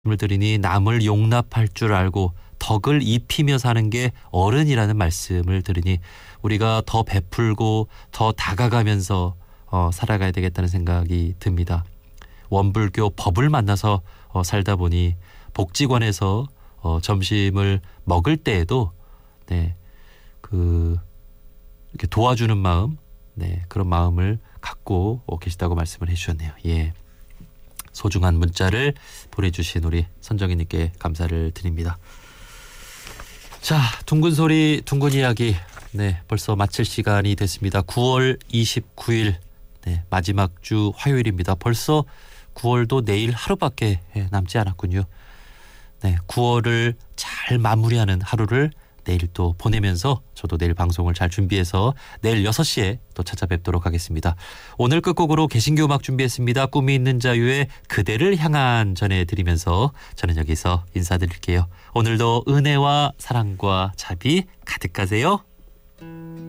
말씀을 드리니 남을 용납할 줄 알고 덕을 입히며 사는 게 어른이라는 말씀을 들으니 우리가 더 베풀고 더 다가가면서 살아가야 되겠다는 생각이 듭니다. 원불교 법을 만나서 살다 보니 복지관에서 점심을 먹을 때에도 이렇게 도와주는 마음, 그런 마음을 갖고 계시다고 말씀을 해주셨네요. 예. 소중한 문자를 보내주신 우리 선정희님께 감사를 드립니다. 자, 둥근 소리 둥근 이야기 벌써 마칠 시간이 됐습니다. 9월 29일 마지막 주 화요일입니다. 벌써 9월도 내일 하루밖에 남지 않았군요. 9월을 잘 마무리하는 하루를 내일 또 보내면서 저도 내일 방송을 잘 준비해서 내일 6시에 또 찾아뵙도록 하겠습니다. 오늘 끝곡으로 개신교 음악 준비했습니다. 꿈이 있는 자유의 그대를 향한 전해드리면서 저는 여기서 인사드릴게요. 오늘도 은혜와 사랑과 자비 가득하세요.